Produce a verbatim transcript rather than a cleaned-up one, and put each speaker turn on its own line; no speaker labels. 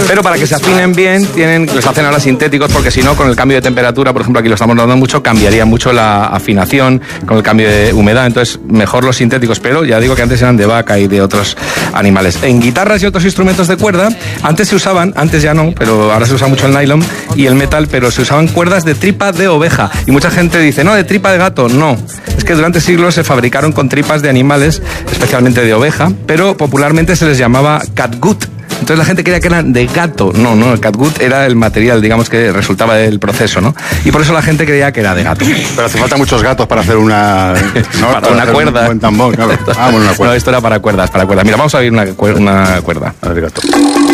Pero para que se afinen bien, tienen, los hacen ahora sintéticos, porque si no, con el cambio de temperatura, por ejemplo, aquí lo estamos dando mucho, cambiaría mucho la afinación con el cambio de humedad. Entonces, mejor los sintéticos, pero ya digo que antes eran de vaca y de otros animales. En guitarras y otros instrumentos de cuerda, antes se usaban, antes ya no, pero ahora se usa mucho el nylon y el metal, pero se usaban cuerdas de tripa de oveja. Y mucha gente dice, no, de tripa de gato. No, es que durante siglos se fabricaron con tripas de animales, especialmente de oveja, pero popularmente se les llamaba catgut. Entonces la gente creía que eran de gato. No, no, el catgut era el material, digamos, que resultaba del proceso, ¿no? Y por eso la gente creía que era de gato.
Pero hace falta muchos gatos para hacer una... ¿no?
para, para una
hacer
cuerda.
Un buen tambor, claro. Ah, bueno, una cuerda.
No, esto era para cuerdas, para cuerdas. Mira, vamos a oír una, una cuerda.
A ver, gato.